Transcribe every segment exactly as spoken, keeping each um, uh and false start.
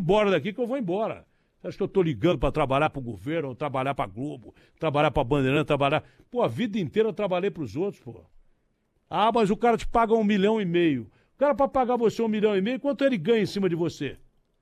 embora daqui que eu vou embora. Você acha que eu tô ligando para trabalhar pro governo, ou trabalhar pra Globo, trabalhar pra Bandeirante, trabalhar... Pô, a vida inteira eu trabalhei pros outros, pô. Ah, mas o cara te paga um milhão e meio. O cara, para pagar você um milhão e meio, quanto ele ganha em cima de você?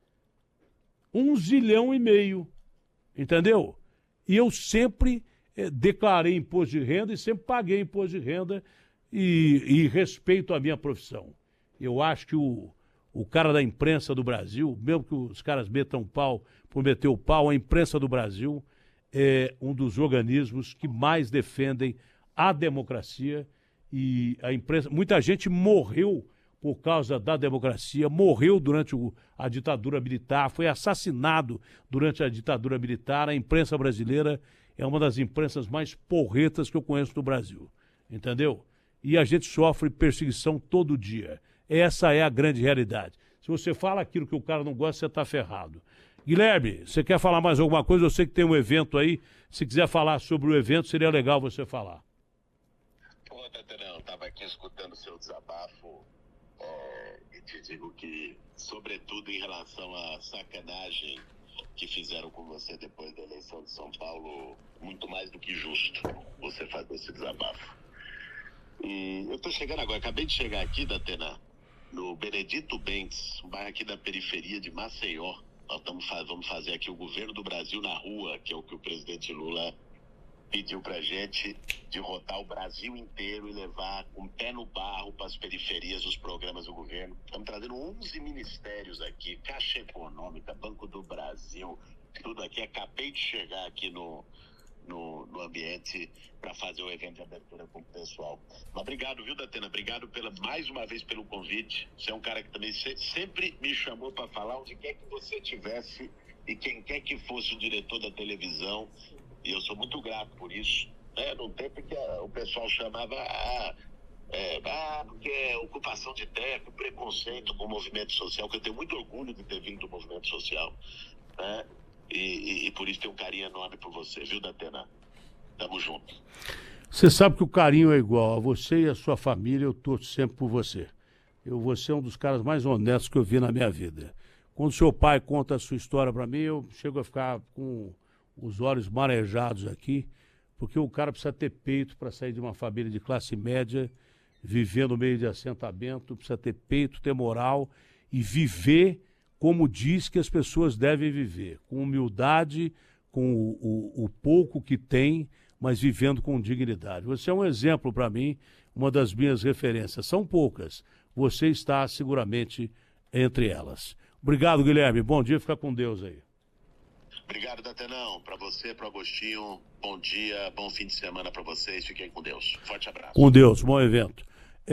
Um zilhão e meio. Entendeu? E eu sempre eh, declarei imposto de renda e sempre paguei imposto de renda e, e respeito a minha profissão. Eu acho que o, o cara da imprensa do Brasil, mesmo que os caras metam pau por meter o pau, a imprensa do Brasil é um dos organismos que mais defendem a democracia e a imprensa. Muita gente morreu por causa da democracia, morreu durante o, a ditadura militar, foi assassinado durante a ditadura militar. A imprensa brasileira é uma das imprensas mais porretas que eu conheço no Brasil, entendeu? E a gente sofre perseguição todo dia. Essa é a grande realidade. Se você fala aquilo que o cara não gosta, você está ferrado. Guilherme, você quer falar mais alguma coisa? Eu sei que tem um evento aí. Se quiser falar sobre o evento, seria legal você falar. Pô, Taterão, estava aqui escutando o seu desabafo é, e te digo que, sobretudo em relação à sacanagem que fizeram com você depois da eleição de São Paulo, muito mais do que justo você fazer esse desabafo. E eu estou chegando agora, acabei de chegar aqui, Datena, no Benedito Bentes, um bairro aqui da periferia de Maceió. Nós estamos, vamos fazer aqui o governo do Brasil na rua, que é o que o presidente Lula pediu pra gente, derrotar o Brasil inteiro e levar um pé no barro para as periferias os programas do governo. Estamos trazendo onze ministérios aqui, Caixa Econômica, Banco do Brasil, tudo aqui. Acabei de chegar aqui no, no, no ambiente para fazer o evento de abertura com o pessoal. Mas obrigado, viu, Datena? Obrigado pela, mais uma vez pelo convite. Você é um cara que também se, sempre me chamou para falar onde quer que você estivesse e quem quer que fosse o diretor da televisão. E eu sou muito grato por isso. É, no tempo que o pessoal chamava ah, é, ah, porque é ocupação de terra, preconceito com o movimento social, que eu tenho muito orgulho de ter vindo do movimento social. Né? E, e, e por isso tenho um carinho enorme por você, viu, Datena? Tamo junto. Você sabe que o carinho é igual a você e a sua família, eu torço sempre por você. Eu, você é um dos caras mais honestos que eu vi na minha vida. Quando seu pai conta a sua história para mim, eu chego a ficar com os olhos marejados aqui, porque o cara precisa ter peito para sair de uma família de classe média, viver no meio de assentamento, precisa ter peito, ter moral e viver como diz que as pessoas devem viver, com humildade, com o, o, o pouco que tem, mas vivendo com dignidade. Você é um exemplo para mim, uma das minhas referências. São poucas, você está seguramente entre elas. Obrigado, Guilherme. Bom dia, fica com Deus aí. Obrigado, Datenão. Para você, para o Agostinho, bom dia, bom fim de semana para vocês. Fiquem com Deus. Forte abraço. Com Deus, bom evento.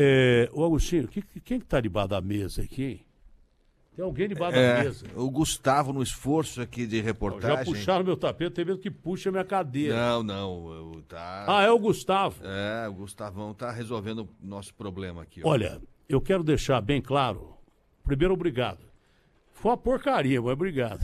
É, o Agostinho, que, quem que está debaixo da mesa aqui? Tem alguém debaixo é, da mesa. O Gustavo, no esforço aqui de reportagem... Já puxaram meu tapete, tem medo que puxa minha cadeira. Não, não. Eu, tá... Ah, é o Gustavo. É, o Gustavão está resolvendo o nosso problema aqui. Ó. Olha, eu quero deixar bem claro. Primeiro, obrigado. Foi uma porcaria, mas obrigado.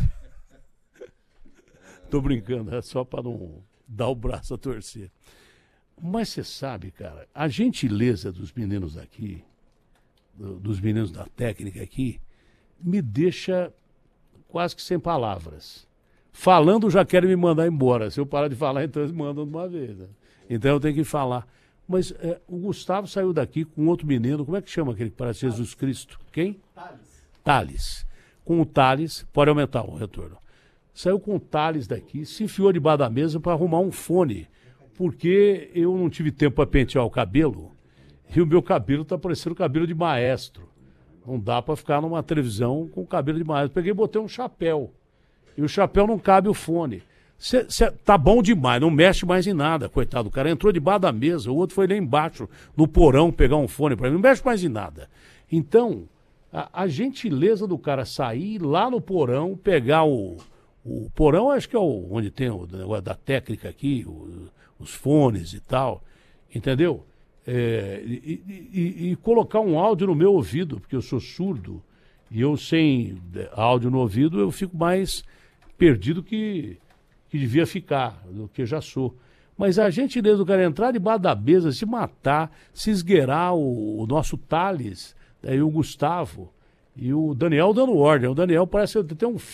Tô brincando, é só para não dar o braço a torcer. Mas você sabe, cara, a gentileza dos meninos aqui, do, dos meninos da técnica aqui, me deixa quase que sem palavras. Falando, já querem me mandar embora. Se eu parar de falar, então eles mandam de uma vez. Né? Então eu tenho que falar. Mas é, o Gustavo saiu daqui com outro menino, como é que chama aquele que parece Jesus Cristo? Quem? Thales. Thales. Com o Thales, pode aumentar o retorno. Saiu com o Thales daqui, se enfiou debaixo da mesa para arrumar um fone, porque eu não tive tempo para pentear o cabelo, e o meu cabelo está parecendo cabelo de maestro. Não dá para ficar numa televisão com cabelo de maestro. Peguei e botei um chapéu, e o chapéu não cabe o fone. Cê, cê, tá bom demais, não mexe mais em nada, coitado. O cara entrou debaixo da mesa, o outro foi lá embaixo, no porão, pegar um fone para mim, não mexe mais em nada. Então, a, a gentileza do cara sair lá no porão, pegar o... O porão acho que é o, onde tem o negócio da técnica aqui, o, os fones e tal, entendeu? É, e, e, e colocar um áudio no meu ouvido, porque eu sou surdo, e eu sem áudio no ouvido eu fico mais perdido que, que devia ficar, do que já sou. Mas a gentileza do cara entrar debaixo da mesa, se matar, se esgueirar o, o nosso Thales, daí o Gustavo, e o Daniel dando ordem. O Daniel parece ter um